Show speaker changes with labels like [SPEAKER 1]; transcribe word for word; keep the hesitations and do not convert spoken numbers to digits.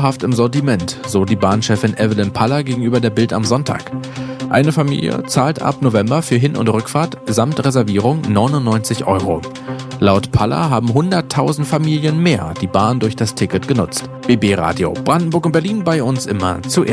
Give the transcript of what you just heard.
[SPEAKER 1] glaubhaft im Sortiment, so die Bahnchefin Evelyn Paller gegenüber der Bild am Sonntag. Eine Familie zahlt ab November für Hin- und Rückfahrt samt Reservierung neunundneunzig Euro. Laut Paller haben hunderttausend Familien mehr die Bahn durch das Ticket genutzt. B B Radio Brandenburg und Berlin, bei uns immer zuerst.